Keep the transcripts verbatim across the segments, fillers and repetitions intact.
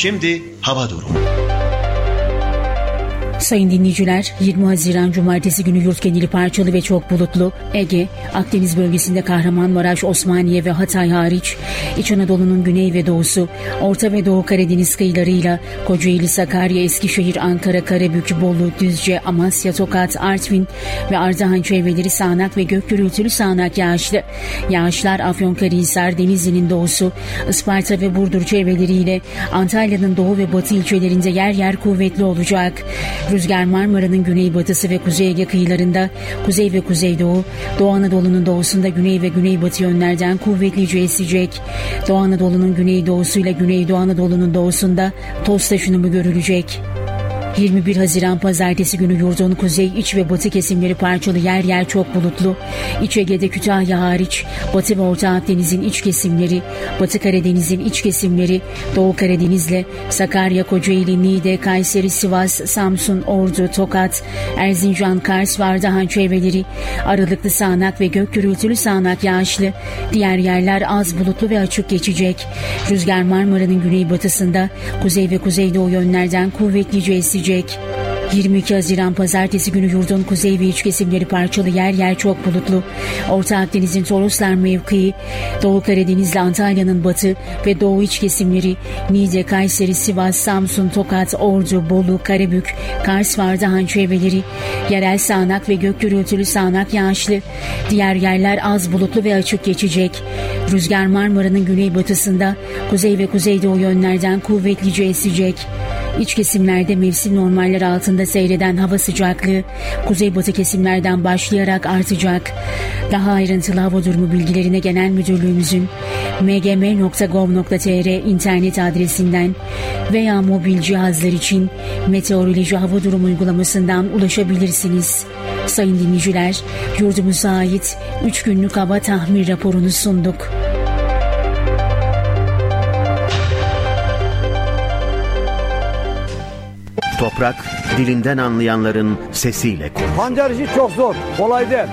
Şimdi hava durumu. Sayın dinleyiciler, yirmi Haziran Cumartesi günü yurt geneli parçalı ve çok bulutlu. Ege, Akdeniz bölgesinde Kahramanmaraş, Osmaniye ve Hatay hariç, İç Anadolu'nun güney ve doğusu, Orta ve Doğu Karadeniz kıyılarıyla Kocaeli, Sakarya, Eskişehir, Ankara, Karabük, Bolu, Düzce, Amasya, Tokat, Artvin ve Ardahan çevreleri sağanak ve gök gürültülü sağanak yağışlı. Yağışlar Afyonkarahisar, Denizli'nin doğusu, Isparta ve Burdur çevreleriyle Antalya'nın doğu ve batı ilçelerinde yer yer kuvvetli olacak. Rüzgar Marmara'nın güneybatısı ve Kuzey Ege kıyılarında, kuzey ve kuzeydoğu, Doğu Anadolu'nun doğusunda güney ve güneybatı yönlerden kuvvetlice esecek. Doğu Anadolu'nun güneydoğusuyla Güneydoğu Anadolu'nun doğusunda toz taşınımı görülecek. yirmi bir Haziran Pazartesi günü yurdun kuzey, iç ve batı kesimleri parçalı yer yer çok bulutlu. İç Ege'de Kütahya hariç, Batı ve Orta Akdeniz'in iç kesimleri, Batı Karadeniz'in iç kesimleri, Doğu Karadeniz'le Sakarya, Kocaeli, Niğde, Kayseri, Sivas, Samsun, Ordu, Tokat, Erzincan, Kars ve Ardahan çevreleri, aralıklı sağanak ve gök gürültülü sağanak yağışlı. Diğer yerler az bulutlu ve açık geçecek. Rüzgar Marmara'nın güneybatısında, kuzey ve kuzeydoğu yönlerden kuvvetlice esecek. yirmi iki Haziran Pazartesi günü yurdun kuzey ve iç kesimleri parçalı yer yer çok bulutlu. Orta Akdeniz'in Toroslar mevkii, Doğu Karadeniz'le Antalya'nın batı ve doğu iç kesimleri, Niğde, Kayseri, Sivas, Samsun, Tokat, Ordu, Bolu, Karabük, Kars ve Ardahan çevreleri, yerel sağanak ve gök gürültülü sağanak yağışlı. Diğer yerler az bulutlu ve açık geçecek. Rüzgar Marmara'nın güneybatısında, kuzey ve kuzeydoğu yönlerden kuvvetlice esecek. İç kesimlerde mevsim normaller altında seyreden hava sıcaklığı kuzeybatı kesimlerden başlayarak artacak. Daha ayrıntılı hava durumu bilgilerine Genel Müdürlüğümüzün m g m nokta gov nokta t r internet adresinden veya mobil cihazlar için meteoroloji hava durumu uygulamasından ulaşabilirsiniz. Sayın dinleyiciler, yurdumuza ait üç günlük hava tahmin raporunu sunduk. Toprak, dilinden anlayanların sesiyle konuşur. Pancar işi çok zor, kolay değil.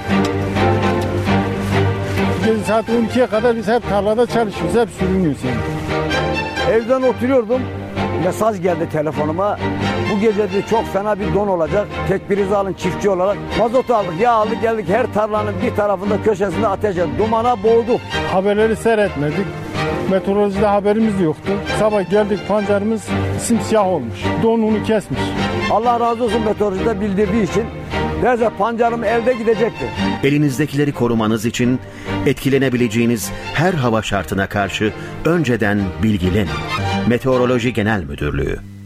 Gece saat on ikiye kadar biz hep tarlada çalışıyoruz, hep sürünüyoruz yani. Evden oturuyordum, mesaj geldi telefonuma. Bu gece de çok fena bir don olacak. Tedbirinizi alın çiftçi olarak. Mazot aldık, yağ aldık, geldik her tarlanın bir tarafında köşesinde ateş edildi. Dumana boğduk. Haberleri seyretmedik. Meteorolojide haberimiz yoktu. Sabah geldik, pancarımız simsiyah olmuş. Donunu kesmiş. Allah razı olsun meteorolojide bildirdiği için. Derse pancarım elde gidecekti. Elinizdekileri korumanız için etkilenebileceğiniz her hava şartına karşı önceden bilgilenin. Meteoroloji Genel Müdürlüğü.